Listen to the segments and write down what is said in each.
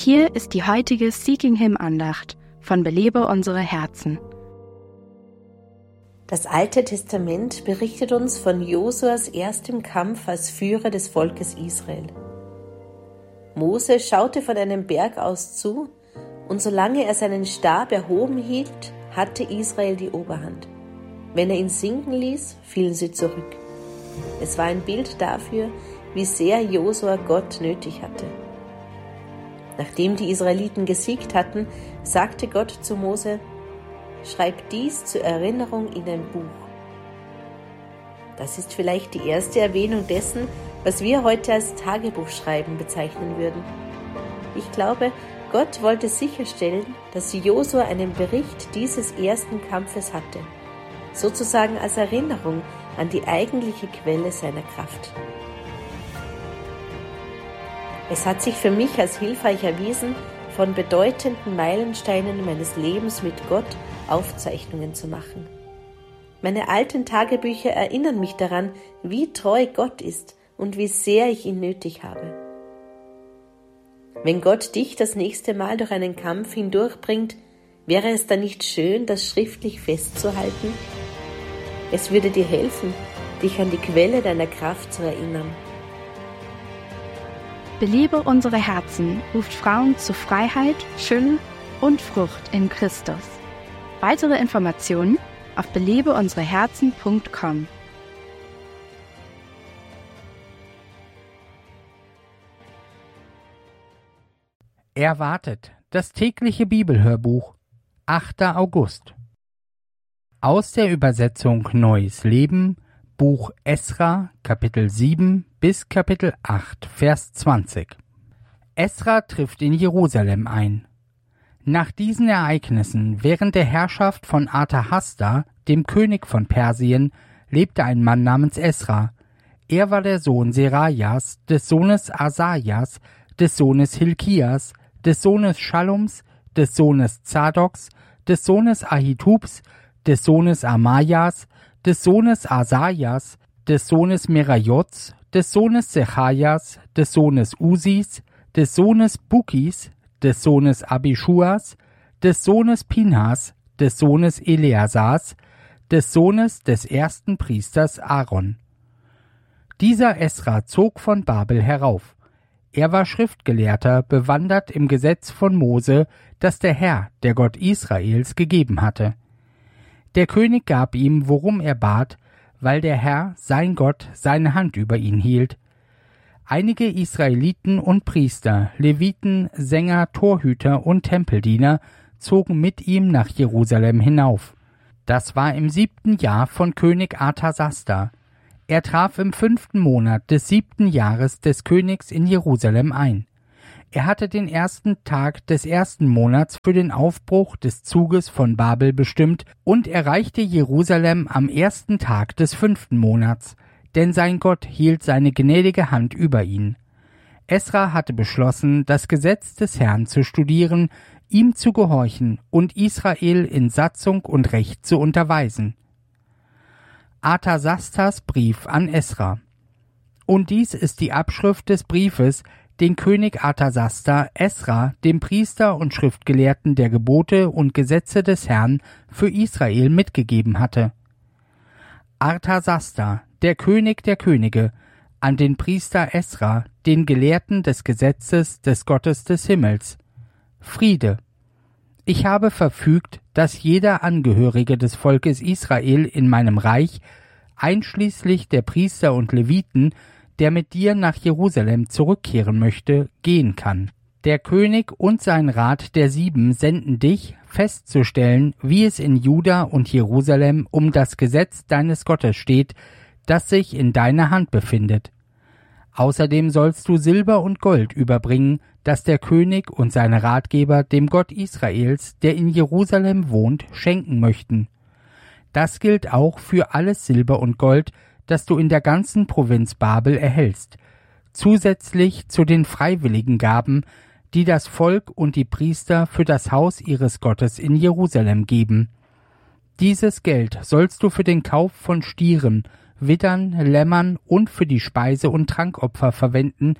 Hier ist die heutige Seeking Him Andacht von Belebe unsere Herzen. Das Alte Testament berichtet uns von Josuas erstem Kampf als Führer des Volkes Israel. Mose schaute von einem Berg aus zu, und solange er seinen Stab erhoben hielt, hatte Israel die Oberhand. Wenn er ihn sinken ließ, fielen sie zurück. Es war ein Bild dafür, wie sehr Josua Gott nötig hatte. Nachdem die Israeliten gesiegt hatten, sagte Gott zu Mose: Schreib dies zur Erinnerung in ein Buch. Das ist vielleicht die erste Erwähnung dessen, was wir heute als Tagebuchschreiben bezeichnen würden. Ich glaube, Gott wollte sicherstellen, dass Josua einen Bericht dieses ersten Kampfes hatte, sozusagen als Erinnerung an die eigentliche Quelle seiner Kraft. Es hat sich für mich als hilfreich erwiesen, von bedeutenden Meilensteinen meines Lebens mit Gott Aufzeichnungen zu machen. Meine alten Tagebücher erinnern mich daran, wie treu Gott ist und wie sehr ich ihn nötig habe. Wenn Gott dich das nächste Mal durch einen Kampf hindurchbringt, wäre es dann nicht schön, das schriftlich festzuhalten? Es würde dir helfen, dich an die Quelle deiner Kraft zu erinnern. Belebe unsere Herzen ruft Frauen zu Freiheit, Fülle und Frucht in Christus. Weitere Informationen auf belebeunsereherzen.com. Erwartet, das tägliche Bibelhörbuch, 8. August. Aus der Übersetzung Neues Leben, Buch Esra, Kapitel 7 bis Kapitel 8, Vers 20. Esra trifft in Jerusalem ein. Nach diesen Ereignissen während der Herrschaft von Artahasta, dem König von Persien, lebte ein Mann namens Esra. Er war der Sohn Serajas, des Sohnes Asajas, des Sohnes Hilkias, des Sohnes Schallums, des Sohnes Zadoks, des Sohnes Ahitubs, des Sohnes Amajas, des Sohnes Asajas, des Sohnes Merajots, des Sohnes Sechajas, des Sohnes Usis, des Sohnes Bukis, des Sohnes Abischuas, des Sohnes Pinhas, des Sohnes Eleasars, des Sohnes des ersten Priesters Aaron. Dieser Esra zog von Babel herauf. Er war Schriftgelehrter, bewandert im Gesetz von Mose, das der Herr, der Gott Israels, gegeben hatte. Der König gab ihm, worum er bat, weil der Herr, sein Gott, seine Hand über ihn hielt. Einige Israeliten und Priester, Leviten, Sänger, Torhüter und Tempeldiener zogen mit ihm nach Jerusalem hinauf. Das war im 7. Jahr von König Artasasta. Er traf im 5. Monat des 7. Jahres des Königs in Jerusalem ein. Er hatte den ersten Tag des 1. Monats für den Aufbruch des Zuges von Babel bestimmt und erreichte Jerusalem am 1. Tag des 5. Monats, denn sein Gott hielt seine gnädige Hand über ihn. Esra hatte beschlossen, das Gesetz des Herrn zu studieren, ihm zu gehorchen und Israel in Satzung und Recht zu unterweisen. Artasastas Brief an Esra. Und dies ist die Abschrift des Briefes, den König Artasasta Esra, dem Priester und Schriftgelehrten der Gebote und Gesetze des Herrn, für Israel mitgegeben hatte. Artasasta, der König der Könige, an den Priester Esra, den Gelehrten des Gesetzes des Gottes des Himmels. Friede. Ich habe verfügt, dass jeder Angehörige des Volkes Israel in meinem Reich, einschließlich der Priester und Leviten, der mit dir nach Jerusalem zurückkehren möchte, gehen kann. Der König und sein Rat der 7 senden dich, festzustellen, wie es in Juda und Jerusalem um das Gesetz deines Gottes steht, das sich in deiner Hand befindet. Außerdem sollst du Silber und Gold überbringen, das der König und seine Ratgeber dem Gott Israels, der in Jerusalem wohnt, schenken möchten. Das gilt auch für alles Silber und Gold, das du in der ganzen Provinz Babel erhältst, zusätzlich zu den freiwilligen Gaben, die das Volk und die Priester für das Haus ihres Gottes in Jerusalem geben. Dieses Geld sollst du für den Kauf von Stieren, Widdern, Lämmern und für die Speise- und Trankopfer verwenden,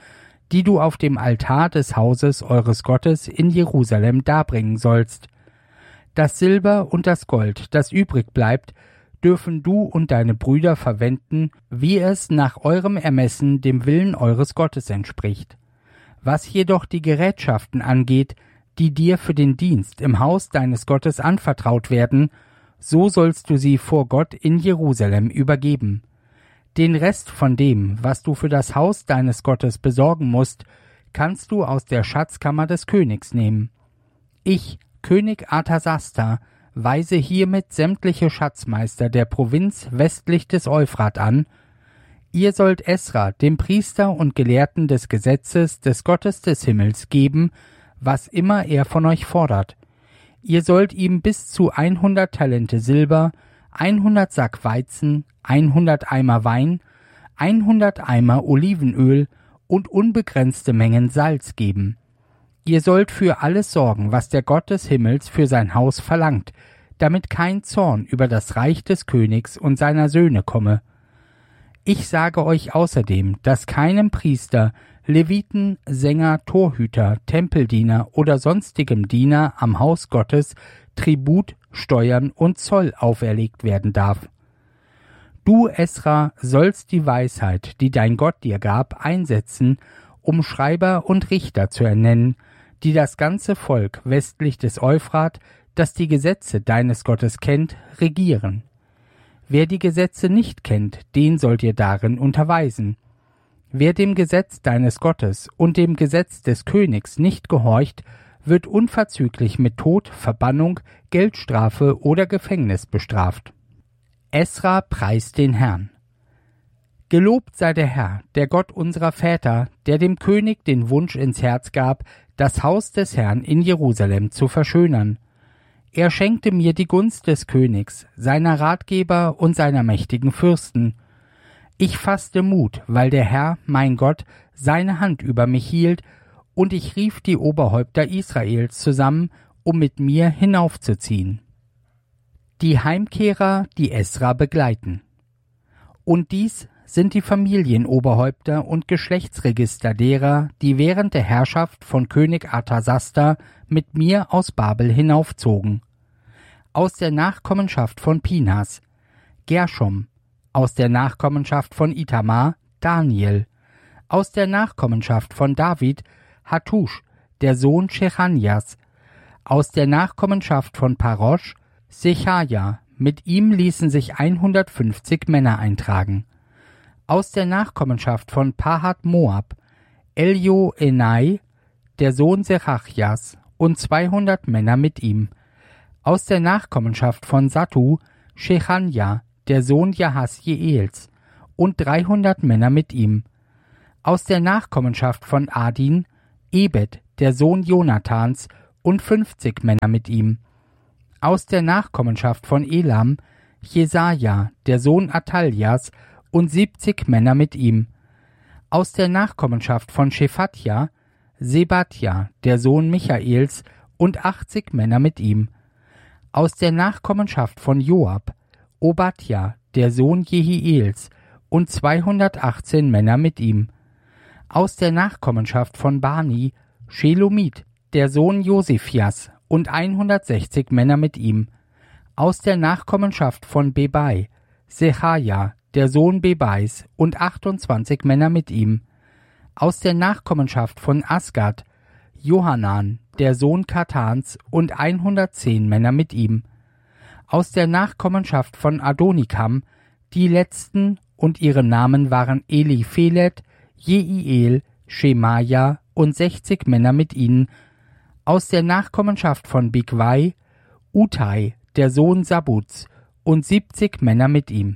die du auf dem Altar des Hauses eures Gottes in Jerusalem darbringen sollst. Das Silber und das Gold, das übrig bleibt, dürfen du und deine Brüder verwenden, wie es nach eurem Ermessen dem Willen eures Gottes entspricht. Was jedoch die Gerätschaften angeht, die dir für den Dienst im Haus deines Gottes anvertraut werden, so sollst du sie vor Gott in Jerusalem übergeben. Den Rest von dem, was du für das Haus deines Gottes besorgen musst, kannst du aus der Schatzkammer des Königs nehmen. Ich, König Arthasasta, weise hiermit sämtliche Schatzmeister der Provinz westlich des Euphrat an. Ihr sollt Esra, dem Priester und Gelehrten des Gesetzes des Gottes des Himmels, geben, was immer er von euch fordert. Ihr sollt ihm bis zu 100 Talente Silber, 100 Sack Weizen, 100 Eimer Wein, 100 Eimer Olivenöl und unbegrenzte Mengen Salz geben. Ihr sollt für alles sorgen, was der Gott des Himmels für sein Haus verlangt, damit kein Zorn über das Reich des Königs und seiner Söhne komme. Ich sage euch außerdem, dass keinem Priester, Leviten, Sänger, Torhüter, Tempeldiener oder sonstigem Diener am Haus Gottes Tribut, Steuern und Zoll auferlegt werden darf. Du, Esra, sollst die Weisheit, die dein Gott dir gab, einsetzen, um Schreiber und Richter zu ernennen, die das ganze Volk westlich des Euphrat, das die Gesetze deines Gottes kennt, regieren. Wer die Gesetze nicht kennt, den sollt ihr darin unterweisen. Wer dem Gesetz deines Gottes und dem Gesetz des Königs nicht gehorcht, wird unverzüglich mit Tod, Verbannung, Geldstrafe oder Gefängnis bestraft. Esra preist den Herrn. Gelobt sei der Herr, der Gott unserer Väter, der dem König den Wunsch ins Herz gab, das Haus des Herrn in Jerusalem zu verschönern. Er schenkte mir die Gunst des Königs, seiner Ratgeber und seiner mächtigen Fürsten. Ich fasste Mut, weil der Herr, mein Gott, seine Hand über mich hielt, und ich rief die Oberhäupter Israels zusammen, um mit mir hinaufzuziehen. Die Heimkehrer, die Esra begleiten. Und dies sind die Familienoberhäupter und Geschlechtsregister derer, die während der Herrschaft von König Arthasasta mit mir aus Babel hinaufzogen. Aus der Nachkommenschaft von Pinhas, Gershom, aus der Nachkommenschaft von Itamar, Daniel, aus der Nachkommenschaft von David, Hattusch, der Sohn Shechanjas, aus der Nachkommenschaft von Parosch, Sechaja, mit ihm ließen sich 150 Männer eintragen. Aus der Nachkommenschaft von Pahat Moab, Elioenai, der Sohn Serachjas, und 200 Männer mit ihm. Aus der Nachkommenschaft von Sattu, Shechanja, der Sohn Jahasjeels, und 300 Männer mit ihm. Aus der Nachkommenschaft von Adin, Ebed, der Sohn Jonathans, und 50 Männer mit ihm. Aus der Nachkommenschaft von Elam, Jesaja, der Sohn Attaljas, und 70 Männer mit ihm. Aus der Nachkommenschaft von Shephatja, Sebatja, der Sohn Michaels, und 80 Männer mit ihm. Aus der Nachkommenschaft von Joab, Obadja, der Sohn Jehiels, und 218 Männer mit ihm. Aus der Nachkommenschaft von Bani, Shelomit, der Sohn Josephias, und 160 Männer mit ihm. Aus der Nachkommenschaft von Bebai, Sechaja, der Sohn Bebais, und 28 Männer mit ihm. Aus der Nachkommenschaft von Asgad, Johanan, der Sohn Katans, und 110 Männer mit ihm. Aus der Nachkommenschaft von Adonikam, die letzten, und ihre Namen waren Eliphelet, Jeiel, Schemaja und 60 Männer mit ihnen. Aus der Nachkommenschaft von Bigwai, Utai, der Sohn Sabuts, und 70 Männer mit ihm.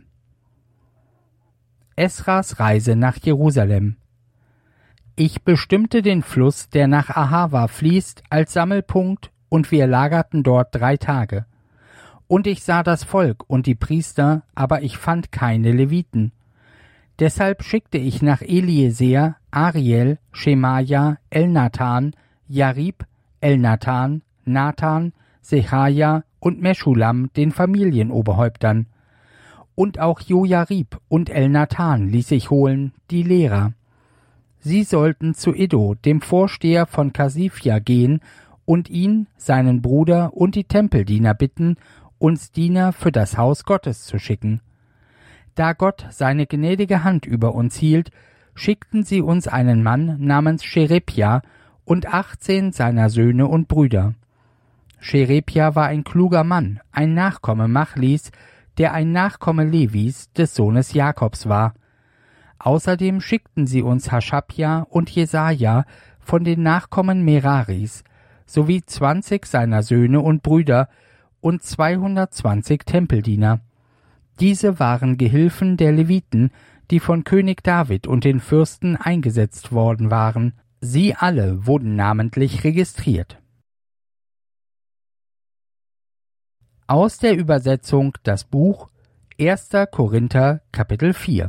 Esras Reise nach Jerusalem. Ich bestimmte den Fluss, der nach Ahava fließt, als Sammelpunkt, und wir lagerten dort 3 Tage. Und ich sah das Volk und die Priester, aber ich fand keine Leviten. Deshalb schickte ich nach Eliezer, Ariel, Schemaja, Elnathan, Jarib, Elnathan, Nathan, Sechaja und Meschulam, den Familienoberhäuptern. Und auch Jojarib und Elnathan ließ ich holen, die Lehrer. sie sollten zu Iddo, dem Vorsteher von Kasifia, gehen und ihn, seinen Bruder und die Tempeldiener bitten, uns Diener für das Haus Gottes zu schicken. Da Gott seine gnädige Hand über uns hielt, schickten sie uns einen Mann namens Scherepja und 18 seiner Söhne und Brüder. Scherepja war ein kluger Mann, ein Nachkomme Machlis, der ein Nachkomme Levis, des Sohnes Jakobs war. Außerdem schickten sie uns Haschabja und Jesaja von den Nachkommen Meraris, sowie 20 seiner Söhne und Brüder und 220 Tempeldiener. Diese waren Gehilfen der Leviten, die von König David und den Fürsten eingesetzt worden waren. Sie alle wurden namentlich registriert. Aus der Übersetzung das Buch 1. Korinther Kapitel 4.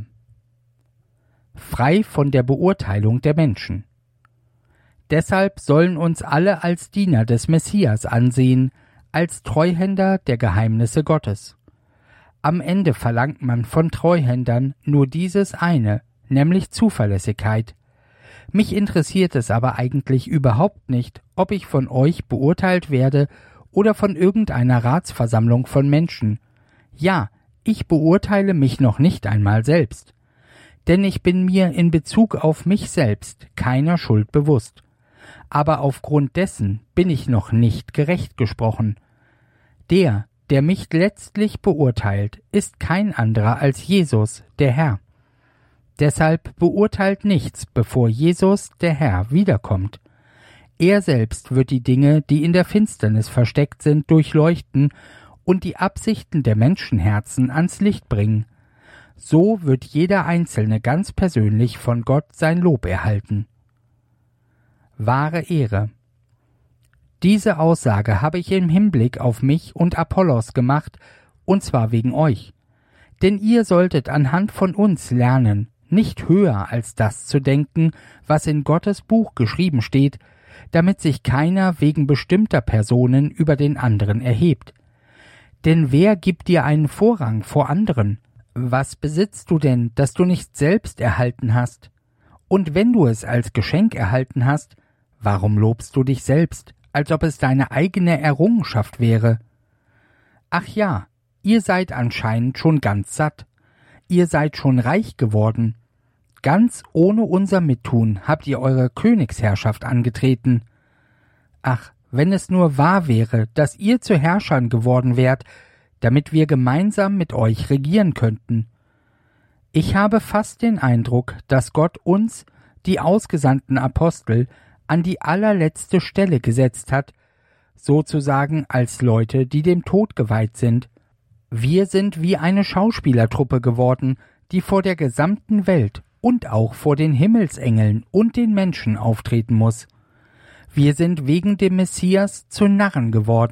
Frei von der Beurteilung der Menschen. Deshalb sollen uns alle als Diener des Messias ansehen, als Treuhänder der Geheimnisse Gottes. Am Ende verlangt man von Treuhändern nur dieses eine, nämlich Zuverlässigkeit. Mich interessiert es aber eigentlich überhaupt nicht, ob ich von euch beurteilt werde oder von irgendeiner Ratsversammlung von Menschen. Ja, ich beurteile mich noch nicht einmal selbst. Denn ich bin mir in Bezug auf mich selbst keiner Schuld bewusst. Aber aufgrund dessen bin ich noch nicht gerecht gesprochen. Der mich letztlich beurteilt, ist kein anderer als Jesus, der Herr. Deshalb beurteilt nichts, bevor Jesus, der Herr, wiederkommt. Er selbst wird die Dinge, die in der Finsternis versteckt sind, durchleuchten und die Absichten der Menschenherzen ans Licht bringen. So wird jeder Einzelne ganz persönlich von Gott sein Lob erhalten. Wahre Ehre. Diese Aussage habe ich im Hinblick auf mich und Apollos gemacht, und zwar wegen euch. Denn ihr solltet anhand von uns lernen, nicht höher als das zu denken, was in Gottes Buch geschrieben steht, damit sich keiner wegen bestimmter Personen über den anderen erhebt. Denn wer gibt dir einen Vorrang vor anderen? Was besitzt du denn, das du nicht selbst erhalten hast? Und wenn du es als Geschenk erhalten hast, warum lobst du dich selbst, als ob es deine eigene Errungenschaft wäre? Ach ja, ihr seid anscheinend schon ganz satt. Ihr seid schon reich geworden. Ganz ohne unser Mittun habt ihr eure Königsherrschaft angetreten. Ach, wenn es nur wahr wäre, dass ihr zu Herrschern geworden wärt, damit wir gemeinsam mit euch regieren könnten. Ich habe fast den Eindruck, dass Gott uns, die ausgesandten Apostel, an die allerletzte Stelle gesetzt hat, sozusagen als Leute, die dem Tod geweiht sind. Wir sind wie eine Schauspielertruppe geworden, die vor der gesamten Welt und auch vor den Himmelsengeln und den Menschen auftreten muss. Wir sind wegen dem Messias zu Narren geworden,